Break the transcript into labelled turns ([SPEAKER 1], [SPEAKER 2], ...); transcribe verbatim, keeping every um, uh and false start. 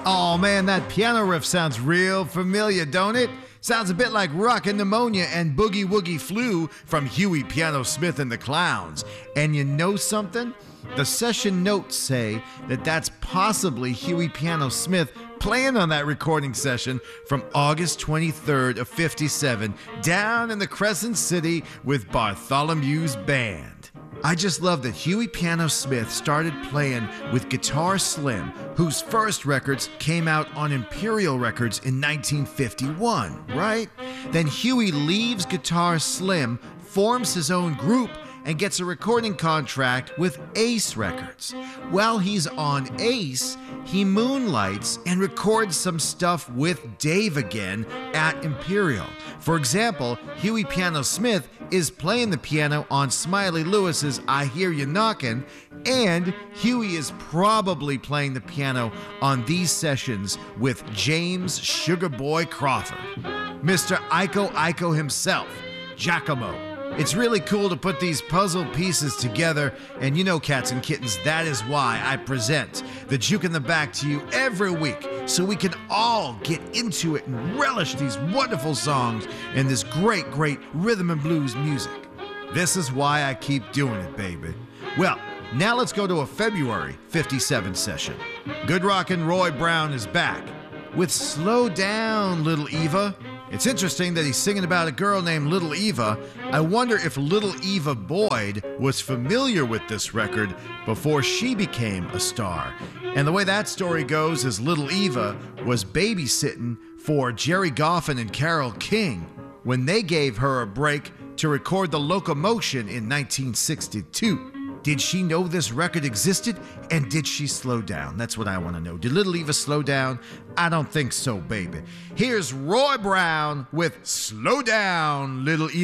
[SPEAKER 1] Oh man, that piano riff sounds real familiar, don't it? Sounds a bit like Rockin' Pneumonia and Boogie Woogie Flu from Huey Piano Smith and the Clowns. And you know something? The session notes say that that's possibly Huey Piano Smith playing on that recording session from August twenty-third of fifty-seven down in the Crescent City with Bartholomew's band. I just love that Huey Piano Smith started playing with Guitar Slim, whose first records came out on Imperial Records in nineteen fifty-one, right? Then Huey leaves Guitar Slim, forms his own group, and gets a recording contract with Ace Records. While he's on Ace, he moonlights and records some stuff with Dave again at Imperial. For example, Huey Piano Smith is playing the piano on Smiley Lewis's I Hear You Knockin', and Huey is probably playing the piano on these sessions with James Sugar Boy Crawford, Mister Iko Iko himself, Giacomo. It's really cool to put these puzzle pieces together, and you know, cats and kittens, that is why I present the Juke in the Back to you every week, so we can all get into it and relish these wonderful songs and this great, great rhythm and blues music. This is why I keep doing it, baby. Well, now let's go to a February fifty-seven session. Good Rockin' Roy Brown is back with Slow Down, Little Eva. It's interesting that he's singing about a girl named Little Eva. I wonder if Little Eva Boyd was familiar with this record before she became a star. And the way that story goes is Little Eva was babysitting for Jerry Goffin and Carole King when they gave her a break to record The Locomotion in nineteen sixty-two. Did she know this record existed, and did she slow down? That's what I want to know. Did Little Eva slow down? I don't think so, baby. Here's Roy Brown with Slow Down, Little Eva.